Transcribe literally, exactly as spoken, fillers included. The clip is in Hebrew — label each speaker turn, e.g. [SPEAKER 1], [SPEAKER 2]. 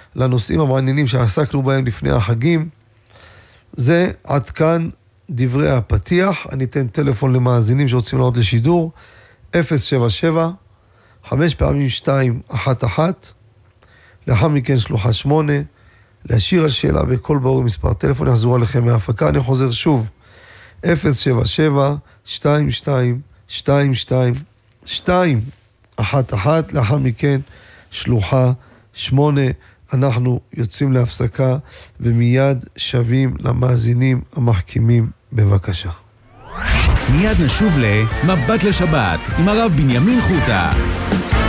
[SPEAKER 1] לנושאים המעניינים שעסקנו בהם לפני החגים. זה עד כאן דברי הפתיח. אני אתן טלפון למאזינים שרוצים לעלות לשידור, אפס שבע שבע, חמש פעמים שתיים, אחת אחת, לאחר מכן שלוחה שמונה, להשאיר על שאלה בכל ברור מספר טלפון, יחזרו עליכם מההפקה. אני חוזר שוב, אפס שבע שבע, שתיים שתיים, שתיים שתיים, שתיים, אחת אחת, לאחר מכן שלוחה שמונה. אנחנו יוצאים להפסקה ומיד שווים למאזינים המחכימים. בבקשה.
[SPEAKER 2] מיד נשוב למבט לשבת עם הרב בנימין חוטה.